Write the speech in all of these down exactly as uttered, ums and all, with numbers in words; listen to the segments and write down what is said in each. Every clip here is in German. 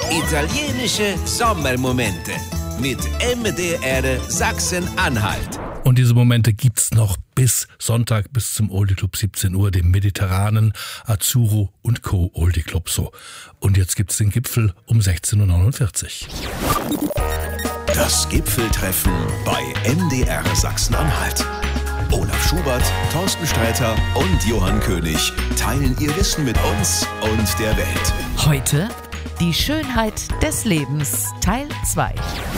Italienische Sommermomente mit M D R Sachsen-Anhalt. Und diese Momente gibt's noch bis Sonntag, bis zum Oldie Club siebzehn Uhr, dem mediterranen Azzurro und Co. Oldie Club so. Und jetzt gibt's den Gipfel um sechzehn Uhr neunundvierzig. Das Gipfeltreffen bei M D R Sachsen-Anhalt. Olaf Schubert, Thorsten Sträter und Johann König teilen ihr Wissen mit uns und der Welt. Heute die Schönheit des Lebens, Teil zwei.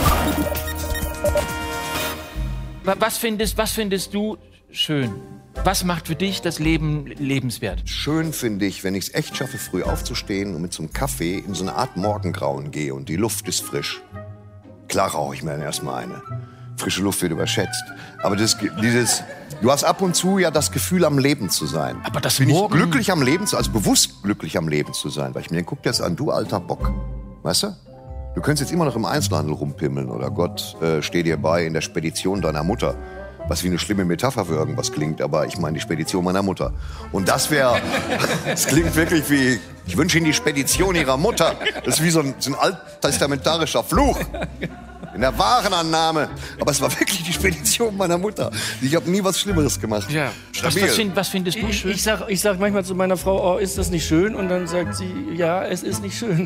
Was findest, was findest du schön? Was macht für dich das Leben lebenswert? Schön finde ich, wenn ich es echt schaffe, früh aufzustehen und mit so einem Kaffee in so eine Art Morgengrauen gehe und die Luft ist frisch. Klar rauche ich mir dann erstmal eine. Frische Luft wird überschätzt. Aber das, dieses, du hast ab und zu ja das Gefühl, am Leben zu sein. Aber das Bin ich Morgen... glücklich am Leben zu, also bewusst glücklich am Leben zu sein. Weil ich mir denke, guck dir das an, du alter Bock. Weißt du? Du könntest jetzt immer noch im Einzelhandel rumpimmeln oder Gott äh, steh dir bei in der Spedition deiner Mutter. Was wie eine schlimme Metapher für irgendwas klingt, aber ich meine die Spedition meiner Mutter. Und das wäre, das klingt wirklich wie, ich wünsche Ihnen die Spedition Ihrer Mutter. Das ist wie so ein, so ein alttestamentarischer Fluch. In der Warenannahme. Aber es war wirklich die Spedition meiner Mutter. Ich habe nie was Schlimmeres gemacht. Ja. Was, was, find, was findest du schön? Ich, ich, sag, ich sag manchmal zu meiner Frau, oh, ist das nicht schön? Und dann sagt sie, ja, es ist nicht schön.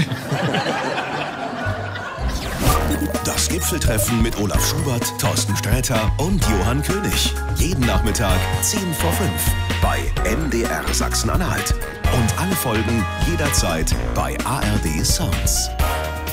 Das Gipfeltreffen mit Olaf Schubert, Thorsten Sträter und Johann König. Jeden Nachmittag zehn vor fünf bei M D R Sachsen-Anhalt. Und alle Folgen jederzeit bei A R D Sounds.